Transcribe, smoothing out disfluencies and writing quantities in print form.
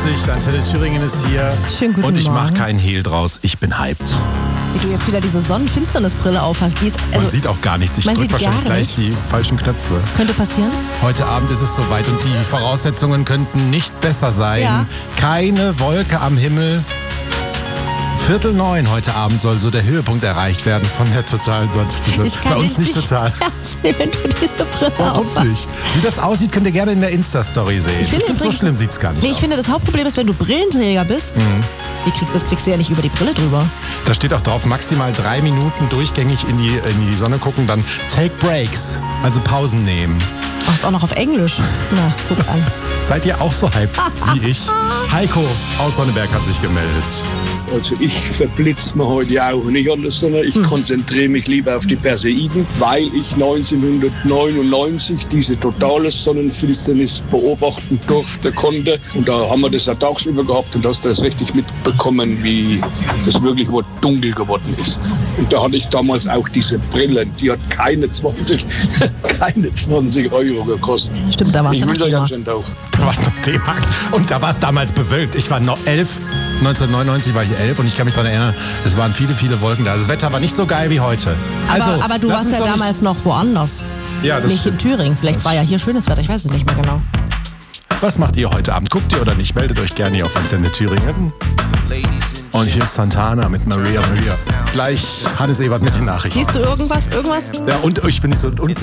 Flutlicht, Antenne Thüringen ist hier. Schönen guten und ich mache Morgen. keinen Hehl draus. Ich bin hyped. Wie du jetzt wieder diese Sonnenfinsternisbrille aufhast. Die ist, Man sieht auch gar nichts. Ich man drücke sieht wahrscheinlich gar gleich nichts. die falschen Knöpfe. Könnte passieren. Heute Abend ist es soweit und die Voraussetzungen könnten nicht besser sein. Ja. Keine Wolke am Himmel. 8:45 heute Abend soll so der Höhepunkt erreicht werden von der totalen Sonnenfinsternis. Ich kann Bei uns dich nicht total. ernst nehmen, wenn du diese Brille Warum aufhast. nicht? Wie das aussieht, könnt ihr gerne in der Insta-Story sehen. Ich finde so übrigens- schlimm sieht es gar nicht Nee, ich aus. finde, das Hauptproblem ist, wenn du Brillenträger bist, das kriegst du ja nicht über die Brille drüber. Da steht auch drauf, maximal 3 Minuten durchgängig in die Sonne gucken, dann take breaks, also Pausen nehmen. Ach, ist auch noch auf Englisch. Na, guck an. Seid ihr auch so hyped wie ich? Heiko aus Sonneberg hat sich gemeldet. Also ich verblitze mir heute auch nicht alles, sondern ich konzentriere mich lieber auf die Perseiden, weil ich 1999 diese totale Sonnenfinsternis beobachten konnte. Und da haben wir das ja tagsüber gehabt und hast das richtig mitbekommen, wie das wirklich dunkel geworden ist. Und da hatte ich damals auch diese Brille, die hat keine 20 Euro gekostet. Stimmt, da warst Ich du will noch da D-Mark. ganz schön auch. Da war es noch D-Mark. Und da war es damals bewölkt. Ich war noch 11. 1999 war ich 11 und ich kann mich daran erinnern, es waren viele, viele Wolken da. Das Wetter war nicht so geil wie heute. Aber du lass warst uns ja doch nicht- damals noch woanders. Ja, das Nicht in stimmt. Thüringen. Vielleicht war ja hier schönes Wetter. Ich weiß es nicht mehr genau. Was macht ihr heute Abend? Guckt ihr oder nicht? Meldet euch gerne hier auf Antenne Thüringen. Und hier ist Santana mit Maria Maria. Gleich Hannes Ebert mit den Nachrichten. Siehst du irgendwas? Ja, und ich bin so unten